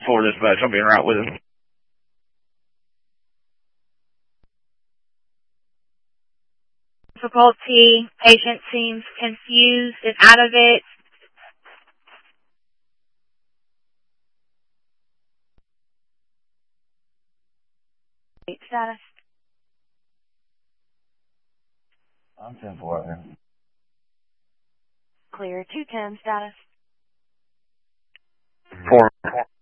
4 dispatch. I'll be right with him. Difficulty. Patient seems confused and out of it. Status. I'm 10-4 here. Clear 210 status. 4.